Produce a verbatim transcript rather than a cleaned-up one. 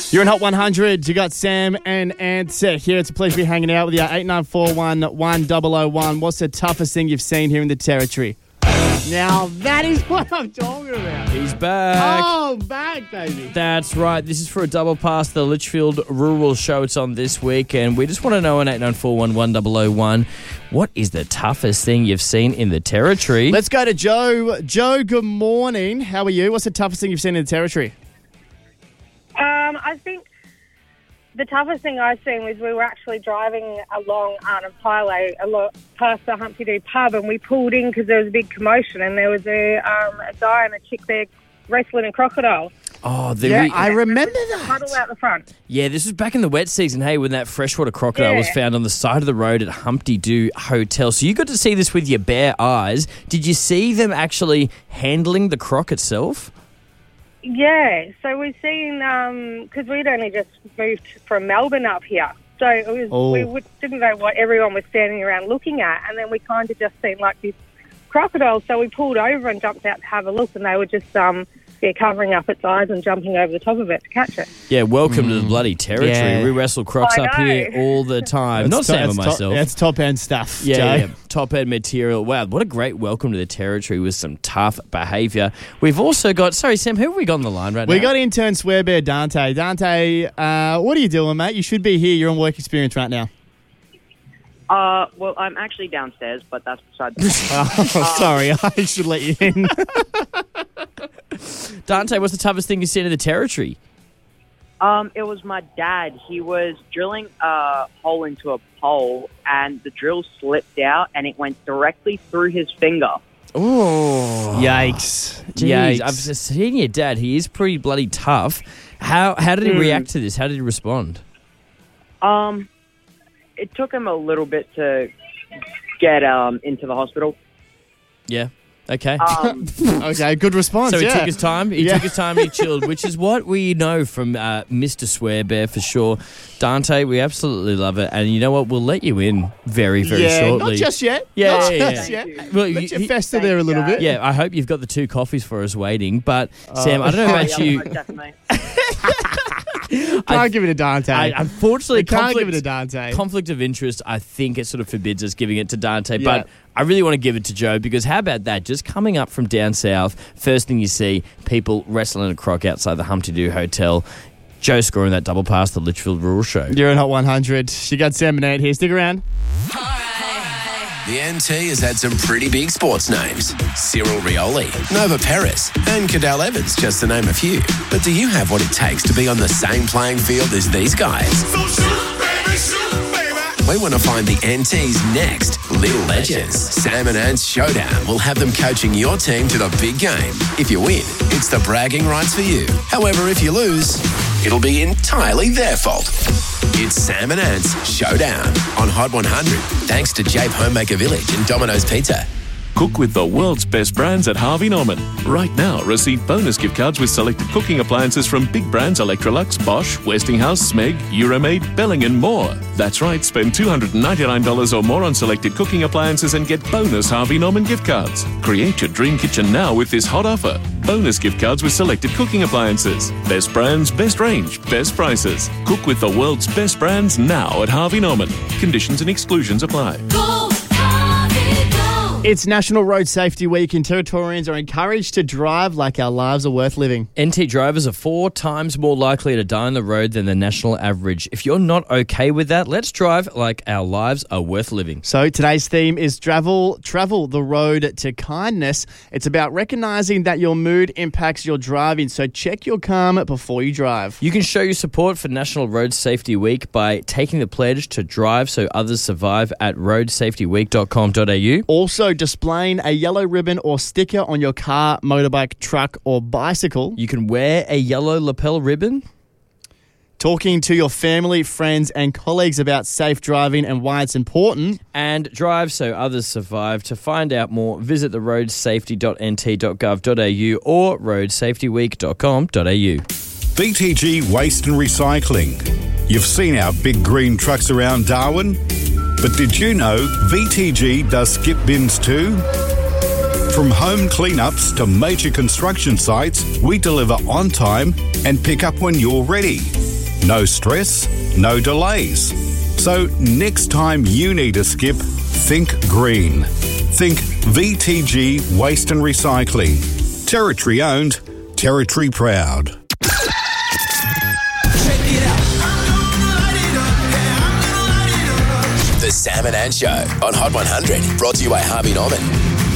You're in Hot one hundred. You got Sam and Ant here. It's a pleasure to be hanging out with you. eight nine four one, one zero zero one. What's the toughest thing you've seen here in the Territory? Now, that is what I'm talking about. He's back. Oh, back, baby. That's right. This is for a double pass, the Litchfield Rural Show. It's on this week, and we just want to know on eight nine four one, one zero zero one, what is the toughest thing you've seen in the Territory? Let's go to Joe. Joe, good morning. How are you? What's the toughest thing you've seen in the Territory? Um, I think the toughest thing I've seen was we were actually driving along Arnhem Highway along, past the Humpty Doo pub, and we pulled in because there was a big commotion, and there was a, um, a guy and a chick there wrestling a crocodile. Oh, the Yeah, re- I remember that. Puddle out the front. Yeah, this was back in the wet season, hey, when that freshwater crocodile Yeah. was found on the side of the road at Humpty Doo Hotel. So you got to see this with your bare eyes. Did you see them actually handling the croc itself? Yeah, so we've seen, because we'd only just moved from Melbourne up here. So it was, Oh. we would, didn't know what everyone was standing around looking at, and then we kind of just seen like this crocodile. So we pulled over and jumped out to have a look, and they were just um, yeah, covering up its eyes and jumping over the top of it to catch it. Yeah, welcome to the bloody Territory. Yeah. We wrestle crocs I up know. here all the time. Not That's top- Sam and that's myself. Top, that's top-end stuff, Yeah, Joe. yeah, yeah. Top end material. Wow, what a great welcome to the Territory with some tough behaviour. We've also got, sorry, Sam, who have we got on the line right We now? got intern Swearbear Dante. Dante, uh, what are you doing, mate? You should be here. You're on work experience right now. Uh, well, I'm actually downstairs, but that's beside the point. Oh, sorry. I should let you in. Dante, what's the toughest thing you've seen in the Territory? Um, it was my dad. He was drilling a hole into a pole, and the drill slipped out, and it went directly through his finger. Oh, Yikes. Jeez, Yikes. I've seen your dad. He is pretty bloody tough. How how did he Mm. react to this? How did he respond? Um, it took him a little bit to get um into the hospital. Yeah. Okay. Um, Okay, good response. so he yeah. took his time. He Yeah. took his time. He chilled, which is what we know from uh, Mister Swearbear for sure. Dante, we absolutely love it, and you know what? We'll let you in very, very yeah, shortly. not just yet. Yeah, not yeah, just yeah. yet. Well, Let you- you he- fester there a little Thanks, bit. Yeah, I hope you've got the two coffees for us waiting. But Sam, I don't know oh, about yeah, you. most definitely. Can't I- give it to Dante. I, unfortunately, We can't conflict, give it to Dante. conflict of interest, I think it sort of forbids us giving it to Dante. Yeah. But I really want to give it to Joe because how about that? Just coming up from down south, first thing you see, people wrestling a croc outside the Humpty Doo Hotel. Joe scoring that double pass, the Litchfield Rural Show. You're in Hot one hundred. You got Sam and Ant here. Stick around. The N T has had some pretty big sports names. Cyril Rioli, Nova Peris, and Cadell Evans, just to name a few. But do you have what it takes to be on the same playing field as these guys? We want to find the N T's next Little Legends. Sam and Ant's Showdown will have them coaching your team to the big game. If you win, it's the bragging rights for you. However, if you lose, it'll be entirely their fault. It's Sam and Ant's Showdown on Hot one hundred, thanks to Jape Homemaker Village and Domino's Pizza. Cook with the world's best brands at Harvey Norman. Right now, receive bonus gift cards with selected cooking appliances from big brands Electrolux, Bosch, Westinghouse, Smeg, Euromaid, Belling and more. That's right, spend two hundred ninety-nine dollars or more on selected cooking appliances and get bonus Harvey Norman gift cards. Create your dream kitchen now with this hot offer. Bonus gift cards with selected cooking appliances. Best brands, best range, best prices. Cook with the world's best brands now at Harvey Norman. Conditions and exclusions apply. It's National Road Safety Week and Territorians are encouraged to drive like our lives are worth living. N T drivers are four times more likely to die on the road than the national average. If you're not okay with that, let's drive like our lives are worth living. So today's theme is travel, travel the road to kindness. It's about recognizing that your mood impacts your driving, so check your calm before you drive. You can show your support for National Road Safety Week by taking the pledge to drive so others survive at road safety week dot com dot a u. Also, displaying a yellow ribbon or sticker on your car, motorbike, truck, or bicycle. You can wear a yellow lapel ribbon. Talking to your family, friends, and colleagues about safe driving and why it's important. And drive so others survive. To find out more, visit the road safety dot n t dot gov dot a u or road safety week dot com dot a u. B T G Waste and Recycling. You've seen our big green trucks around Darwin, but did you know V T G does skip bins too? From home cleanups to major construction sites, we deliver on time and pick up when you're ready. no stress, no delays. So next time you need a skip, think green. Think V T G Waste and Recycling. Territory owned, territory proud. The Sam and Ant Show on Hot one hundred, brought to you by Harvey Norman.